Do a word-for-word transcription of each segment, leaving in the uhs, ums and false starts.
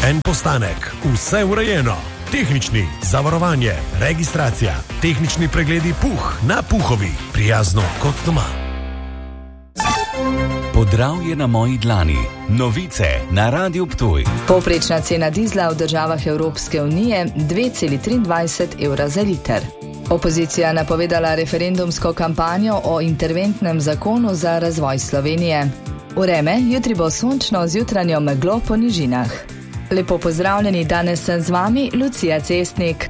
En postanek, vse urejeno. Tehnični, zavarovanje, registracija, tehnični pregledi Puh na Puhovi. Prijazno kot doma. Podravje na moji dlani. Novice na Radiu Ptuj. Povprečna cena dizla v državah Evropske unije dve celi triindvajset evra za liter. Opozicija napovedala referendumsko kampanjo o interventnem zakonu za razvoj Slovenije. Vreme, jutri bo sončno z jutranjo meglo po nižinah. Lepo pozdravljeni, danes sem z vami Lucija Cestnik.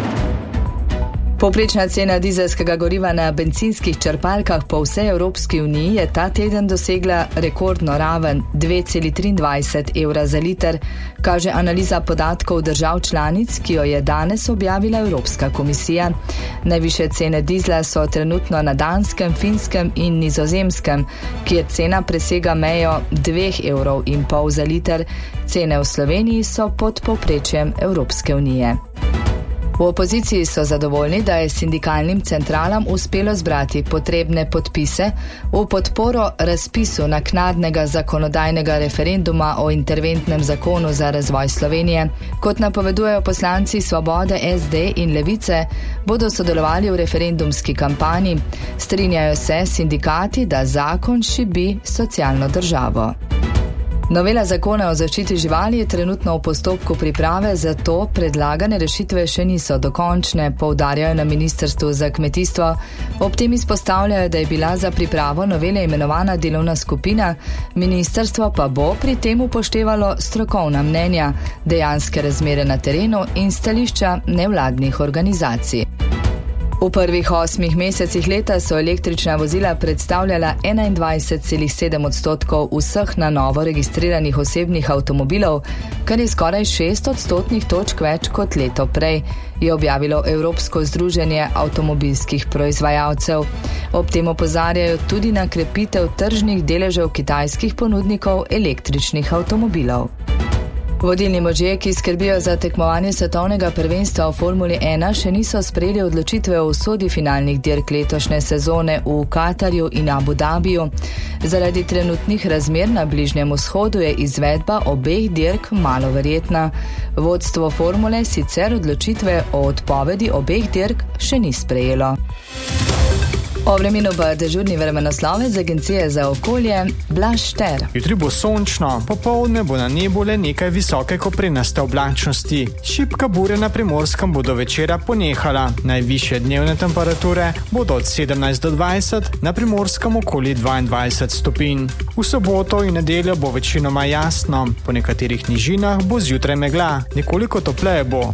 Povprečna cena dizelskega goriva na bencinskih črpalkah po vsej Evropski uniji je ta teden dosegla rekordno raven dve celi triindvajset evra za liter, kaže analiza podatkov držav članic, ki jo je danes objavila Evropska komisija. Najvišje cene dizla so trenutno na Danskem, Finskem in Nizozemskem, kjer cena presega mejo dveh evrov in pol za liter. Cene v Sloveniji so pod povprečjem Evropske unije. V opoziciji so zadovoljni, da je sindikalnim centralam uspelo zbrati potrebne podpise v podporo razpisu naknadnega zakonodajnega referenduma o interventnem zakonu za razvoj Slovenije. Kot napovedujejo poslanci Svobode, S D in Levice, bodo sodelovali v referendumski kampanji. Strinjajo se sindikati, da zakon šibi socialno državo. Novela zakona o zaščiti živali je trenutno v postopku priprave, zato predlagane rešitve še niso dokončne, poudarjajo na Ministrstvu za kmetijstvo. Ob tem izpostavljajo, da je bila za pripravo novele imenovana delovna skupina, ministrstvo pa bo pri tem upoštevalo strokovna mnenja, dejanske razmere na terenu in stališča nevladnih organizacij. V prvih osmih mesecih leta so električna vozila predstavljala enaindvajset celih sedem odstotkov vseh na novo registriranih osebnih avtomobilov, kar je skoraj šest odstotnih točk več kot leto prej, je objavilo Evropsko združenje avtomobilskih proizvajalcev. Ob tem opozarjajo tudi na krepitev tržnih deležev kitajskih ponudnikov električnih avtomobilov. Vodilni možje, ki skrbijo za tekmovanje svetovnega prvenstva v Formuli ena, še niso sprejeli odločitve o usodi finalnih dirk letošnje sezone v Katarju in Abu Dhabiju. Zaradi trenutnih razmer na Bližnjem vzhodu je izvedba obeh dirk malo verjetna. Vodstvo Formule sicer odločitve o odpovedi obeh dirk še ni sprejelo. O vremenu pa dežurni vremenoslovec Agencije za okolje Blaž Šter. Jutri bo sončno, popoldne bo na nebu le nekaj visoke koprenaste oblačnosti. Šibka burja na Primorskem bo do večera ponehala. Najvišje dnevne temperature bodo od sedemnajst do dvajset, na Primorskem okoli dvaindvajset stopinj. V soboto in nedeljo bo večinoma jasno, po nekaterih nižinah bo zjutraj megla, nekoliko topleje bo.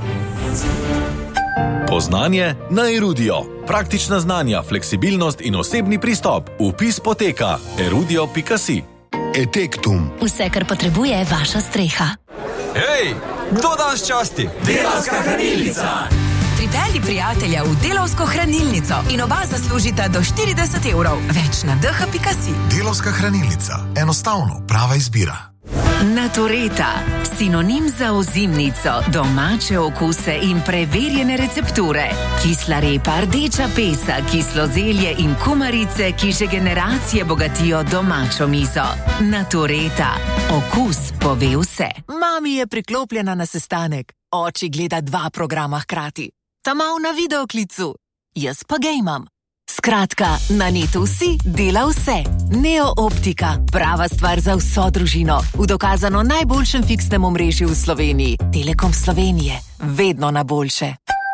Poznanje na Erudio. Praktična znanja, fleksibilnost in osebni pristop. Vpis poteka erudio pika si. Etektum. Vse, kar potrebuje vaša streha. Hej, kdo danes časti? Delavska hranilnica. Pripelji prijatelja v Delavsko hranilnico in oba zaslužita do štirideset evrov. Več na d h pika si. Delavska hranilnica. Enostavno, prava izbira. Natureta, sinonim za ozimnico, domače okuse in preverjene recepture. Kisla repa, rdeča pesa, kislo zelje in kumarice, ki že generacije bogatijo domačo mizo. Natureta, okus pove vse. Mami je priklopljena na sestanek, oči gleda dva programa hkrati. Ta mal na videoklicu, jaz pa gejmam. Skratka, na netu vsi dela vse. Neo Optika, prava stvar za vso družino. V dokazano najboljšem fiksnem omrežju v Sloveniji. Telekom Slovenije, vedno na boljše.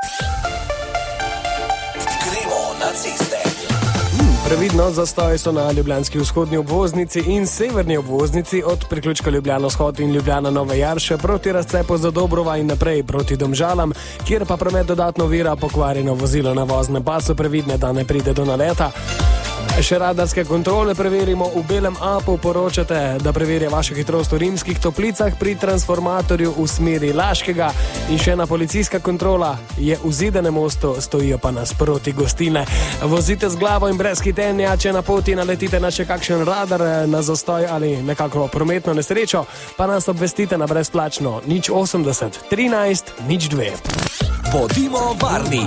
Gremo na ceste. Previdno, zastoji so na ljubljanski vzhodni obvoznici in severni obvoznici od priključka Ljubljana vzhod in Ljubljana Nova Jarša proti razcepu za Dobrova in naprej proti Domžalam, kjer pa promet dodatno ovira pokvarjeno vozilo na voznem pasu. Previdne, da ne pride do naleta. Še radarske kontrole preverimo. V Belem Apu poročate, da preverja vašo hitrost v Rimskih Toplicah pri transformatorju v smeri Laškega. In še ena policijska kontrola je v Zidanem mostu, stojijo pa nasproti gostilne. Vozite z glavo in brez hitenja, če na poti naletite na še kakšen radar, na zastoj ali nekako prometno nesrečo, pa nas obvestite na brezplačno nič osemdeset trinajst nič dve. Bodimo varni.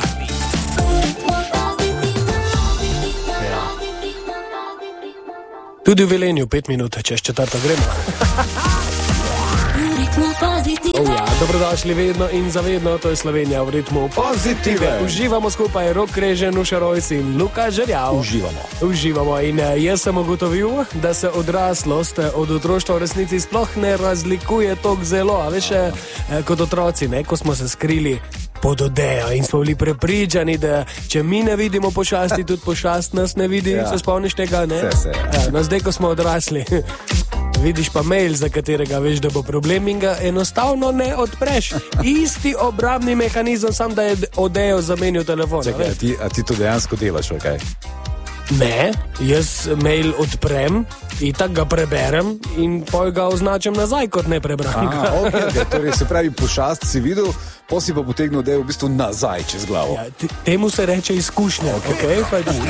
Tudi v Velenju pet minut, čez četrto gremo. Oh ja, dobrodošli vedno in zavedno, to je Slovenija v ritmu pozitive. Uživamo skupaj Rok Krežen, Nuša Rojs in Luka Žerjav. Uživamo. Uživamo in jaz sem ugotovil, da se odraslost od otroštva v resnici sploh ne razlikuje toliko zelo. A veš, kot otroci, ne, ko smo se skrili pod odejo in smo bili prepričani, da če mi ne vidimo pošasti, tudi pošast nas ne vidi. Ja. Se spomniš tega, ne? Se, se. Ja, no, zdaj, ko smo odrasli, vidiš pa mail, za katerega veš, da bo problem in ga enostavno ne odpreš. Isti obrambni mehanizem, sam da je odejo zamenil telefon. Čakaj, a, ti, a ti to dejansko delaš, ok? Ne, jaz mail odprem, itak ga preberem in pol ga označim nazaj kot neprebranega. Ok, okay, torej se pravi, pošast si videl, potem si pa potegnil odejo v bistvu nazaj čez glavo. Ja, temu se reče izkušnja, ok? okay?